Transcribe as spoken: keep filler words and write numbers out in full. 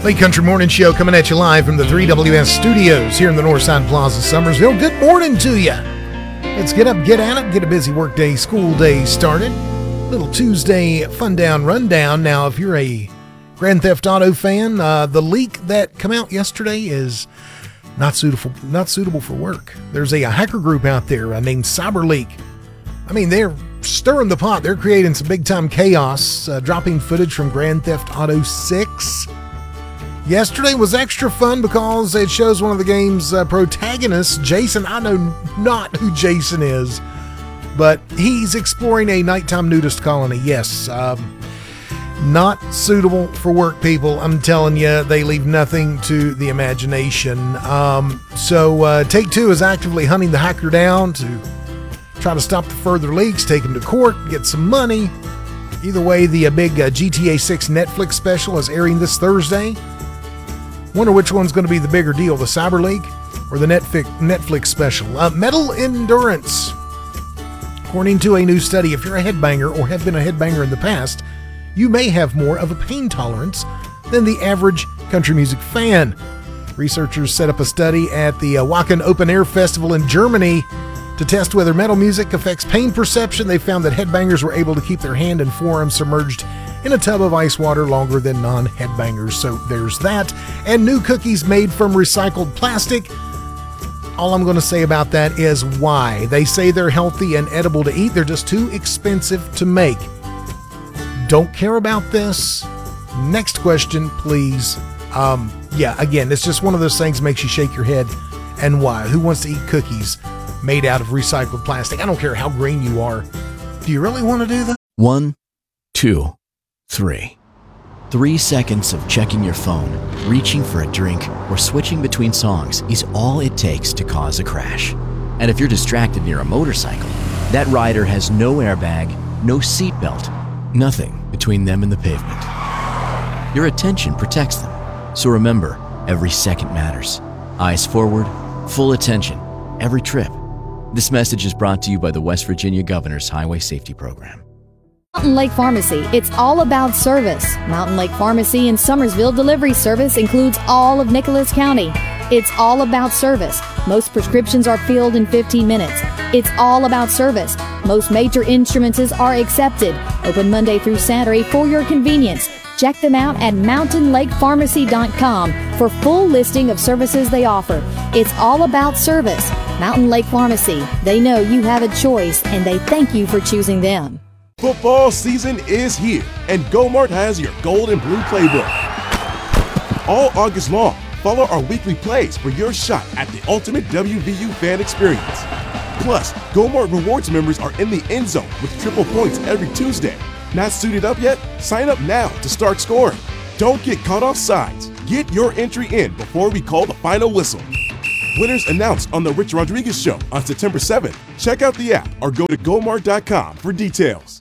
Late Country Morning Show coming at you live from the three W S studios here in the Northside Plaza, Summersville. Good morning to you. Let's get up, get at it, get a busy work day, school day started. Little Tuesday fun down, rundown. Now, if you're a Grand Theft Auto fan, uh, the leak that came out yesterday is not suitable, not suitable for work. There's a, a hacker group out there uh, named CyberLeak. I mean, they're stirring the pot. They're creating some big-time chaos, uh, dropping footage from Grand Theft Auto six. Yesterday was extra fun because it shows one of the game's uh, protagonists, Jason. I know not who Jason is, but he's exploring a nighttime nudist colony. Yes, um, not suitable for work, people. I'm telling you, they leave nothing to the imagination. Um, so uh, Take-Two is actively hunting the hacker down to try to stop the further leaks, take him to court, get some money. Either way, the uh, big uh, G T A six Netflix special is airing this Thursday. Wonder which one's going to be the bigger deal, the CyberLeak or the Netflix, Netflix special. Uh, mental endurance. According to a new study, if you're a headbanger or have been a headbanger in the past, you may have more of a pain tolerance than the average country music fan. Researchers set up a study at the uh, Wacken Open Air Festival in Germany to test whether metal music affects pain perception. They found that headbangers were able to keep their hand and forearm submerged in a tub of ice water longer than non-headbangers. So there's that. And new cookies made from recycled plastic. All I'm going to say about that is why. They say they're healthy and edible to eat. They're just too expensive to make. Don't care about this. Next question, please. Um, yeah, again, it's just one of those things that makes you shake your head. And why? Who wants to eat cookies made out of recycled plastic? I don't care how green you are. Do you really want to do that? One, two, three. Three seconds of checking your phone, reaching for a drink, or switching between songs is all it takes to cause a crash. And if you're distracted near a motorcycle, that rider has no airbag, no seatbelt, nothing between them and the pavement. Your attention protects them. So remember, every second matters. Eyes forward, full attention, every trip. This message is brought to you by the West Virginia Governor's Highway Safety Program. Mountain Lake Pharmacy. It's all about service. Mountain Lake Pharmacy in Summersville delivery service includes all of Nicholas County. It's all about service. Most prescriptions are filled in fifteen minutes. It's all about service. Most major instruments are accepted. Open Monday through Saturday for your convenience. Check them out at mountain lake pharmacy dot com for full listing of services they offer. It's all about service. Mountain Lake Pharmacy. They know you have a choice, and they thank you for choosing them. Football season is here, and GoMart has your gold and blue playbook. All August long, follow our weekly plays for your shot at the ultimate W V U fan experience. Plus, GoMart Rewards members are in the end zone with triple points every Tuesday. Not suited up yet? Sign up now to start scoring. Don't get caught off sides. Get your entry in before we call the final whistle. Winners announced on The Rich Rodriguez Show on September seventh. Check out the app or go to gomart dot com for details.